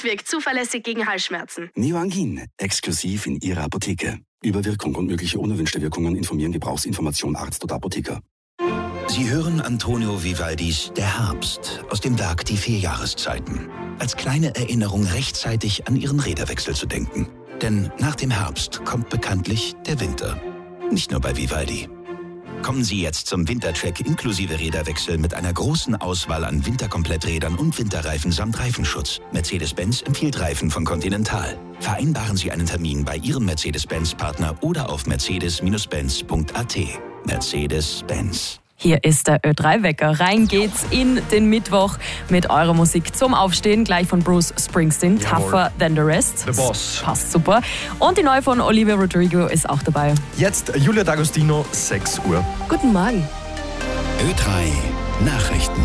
wirkt zuverlässig gegen Halsschmerzen. Neoangin, exklusiv in Ihrer Apotheke. Über Wirkung und mögliche unerwünschte Wirkungen informieren Gebrauchsinformation Arzt oder Apotheker. Sie hören Antonio Vivaldis Der Herbst aus dem Werk Die 4 Jahreszeiten. Als kleine Erinnerung rechtzeitig an Ihren Räderwechsel zu denken. Denn nach dem Herbst kommt bekanntlich der Winter. Nicht nur bei Vivaldi. Kommen Sie jetzt zum Wintercheck inklusive Räderwechsel mit einer großen Auswahl an Winterkompletträdern und Winterreifen samt Reifenschutz. Mercedes-Benz empfiehlt Reifen von Continental. Vereinbaren Sie einen Termin bei Ihrem Mercedes-Benz-Partner oder auf mercedes-benz.at. Mercedes-Benz. Hier ist der Ö3-Wecker. Rein geht's in den Mittwoch mit eurer Musik zum Aufstehen. Gleich von Bruce Springsteen, Jawohl. Tougher Than the Rest. The Boss. Passt super. Und die neue von Olivia Rodrigo ist auch dabei. Jetzt Julia D'Agostino, 6 Uhr. Guten Morgen. Ö3 Nachrichten.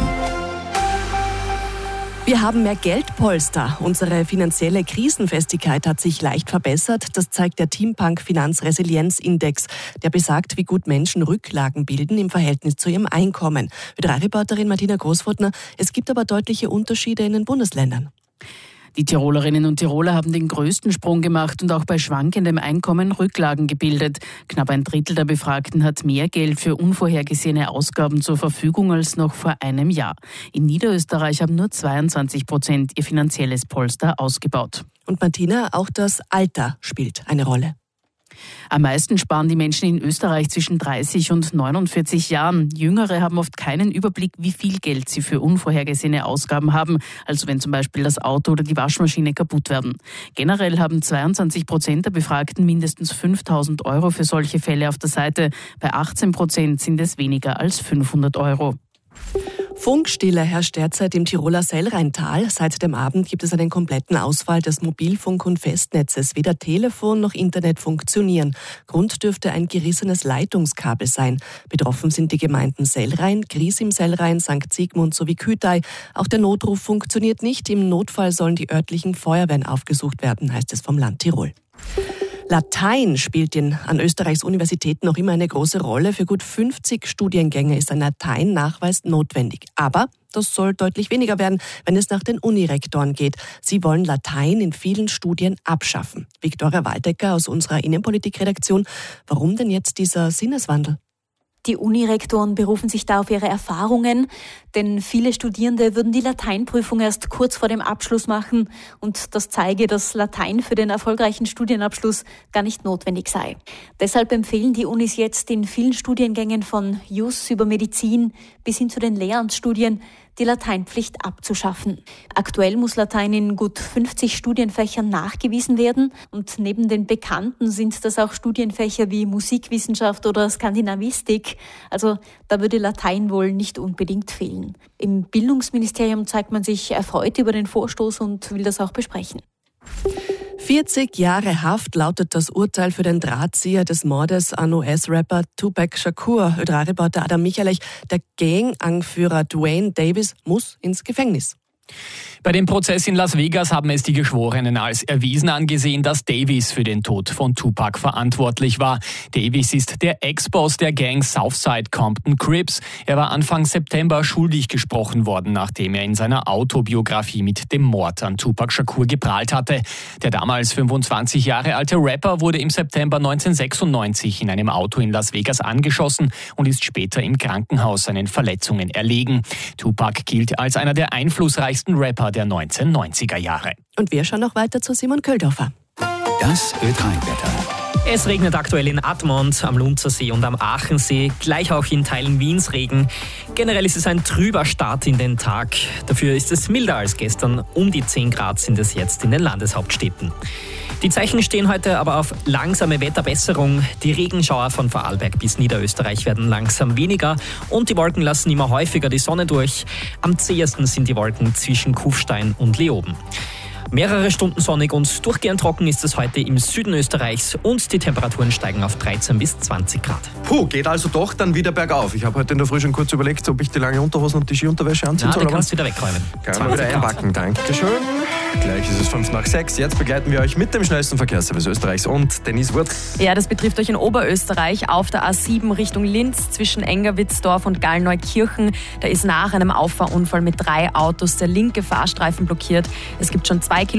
Wir haben mehr Geldpolster. Unsere finanzielle Krisenfestigkeit hat sich leicht verbessert. Das zeigt der Teampunk Finanzresilienzindex. Der besagt, wie gut Menschen Rücklagen bilden im Verhältnis zu ihrem Einkommen. Ö3-Reporterin Martina Großfurtner, es gibt aber deutliche Unterschiede in den Bundesländern. Die Tirolerinnen und Tiroler haben den größten Sprung gemacht und auch bei schwankendem Einkommen Rücklagen gebildet. Knapp ein Drittel der Befragten hat mehr Geld für unvorhergesehene Ausgaben zur Verfügung als noch vor einem Jahr. In Niederösterreich haben nur 22% ihr finanzielles Polster ausgebaut. Und Martina, auch das Alter spielt eine Rolle. Am meisten sparen die Menschen in Österreich zwischen 30 und 49 Jahren. Jüngere haben oft keinen Überblick, wie viel Geld sie für unvorhergesehene Ausgaben haben, also wenn zum Beispiel das Auto oder die Waschmaschine kaputt werden. Generell haben 22% der Befragten mindestens 5.000 Euro für solche Fälle auf der Seite. Bei 18% sind es weniger als 500 Euro. Funkstille herrscht derzeit im Tiroler Sellrheintal. Seit dem Abend gibt es einen kompletten Ausfall des Mobilfunk- und Festnetzes. Weder Telefon noch Internet funktionieren. Grund dürfte ein gerissenes Leitungskabel sein. Betroffen sind die Gemeinden Sellrhein, Gries im Sellrhein, St. Sigmund sowie Kütei. Auch der Notruf funktioniert nicht. Im Notfall sollen die örtlichen Feuerwehren aufgesucht werden, heißt es vom Land Tirol. Latein spielt an Österreichs Universitäten noch immer eine große Rolle. Für gut 50 Studiengänge ist ein Latein-Nachweis notwendig. Aber das soll deutlich weniger werden, wenn es nach den Unirektoren geht. Sie wollen Latein in vielen Studien abschaffen. Viktoria Waldecker aus unserer Innenpolitik-Redaktion. Warum denn jetzt dieser Sinneswandel? Die Unirektoren berufen sich da auf ihre Erfahrungen, denn viele Studierende würden die Lateinprüfung erst kurz vor dem Abschluss machen und das zeige, dass Latein für den erfolgreichen Studienabschluss gar nicht notwendig sei. Deshalb empfehlen die Unis jetzt in vielen Studiengängen von Jus über Medizin bis hin zu den Lehramtsstudien die Lateinpflicht abzuschaffen. Aktuell muss Latein in gut 50 Studienfächern nachgewiesen werden und neben den bekannten sind das auch Studienfächer wie Musikwissenschaft oder Skandinavistik. Also da würde Latein wohl nicht unbedingt fehlen. Im Bildungsministerium zeigt man sich erfreut über den Vorstoß und will das auch besprechen. 40 Jahre Haft lautet das Urteil für den Drahtzieher des Mordes an US-Rapper Tupac Shakur. Ö3-Reporter Adam Michalech, der Gang-Anführer Dwayne Davis muss ins Gefängnis. Bei dem Prozess in Las Vegas haben es die Geschworenen als erwiesen angesehen, dass Davis für den Tod von Tupac verantwortlich war. Davis ist der Ex-Boss der Gang Southside Compton Crips. Er war Anfang September schuldig gesprochen worden, nachdem er in seiner Autobiografie mit dem Mord an Tupac Shakur geprahlt hatte. Der damals 25 Jahre alte Rapper wurde im September 1996 in einem Auto in Las Vegas angeschossen und ist später im Krankenhaus seinen Verletzungen erlegen. Tupac gilt als einer der einflussreichsten Rapper der 1990er Jahre. Und wir schauen noch weiter zu Simon Köldhofer. Das Ö3-Wetter. Es regnet aktuell in Admont, am Lunzersee und am Aachensee, gleich auch in Teilen Wiens Regen. Generell ist es ein trüber Start in den Tag. Dafür ist es milder als gestern. Um die 10 Grad sind es jetzt in den Landeshauptstädten. Die Zeichen stehen heute aber auf langsame Wetterbesserung. Die Regenschauer von Vorarlberg bis Niederösterreich werden langsam weniger und die Wolken lassen immer häufiger die Sonne durch. Am zähesten sind die Wolken zwischen Kufstein und Leoben. Mehrere Stunden sonnig und durchgehend trocken ist es heute im Süden Österreichs und die Temperaturen steigen auf 13 bis 20 Grad. Puh, geht also doch dann wieder bergauf. Ich habe heute in der Früh schon kurz überlegt, ob ich die lange Unterhosen und die Skiunterwäsche anziehen soll. Die kannst du wieder wegräumen. Kann man wieder einpacken, Dankeschön. Gleich ist es 5 nach 6. Jetzt begleiten wir euch mit dem schnellsten Verkehrsservice Österreichs und Denise Wurth. Ja, das betrifft euch in Oberösterreich auf der A7 Richtung Linz zwischen Engerwitzdorf und Gallneukirchen. Da ist nach einem Auffahrunfall mit 3 Autos der linke Fahrstreifen blockiert. Es gibt schon 2 Kilometer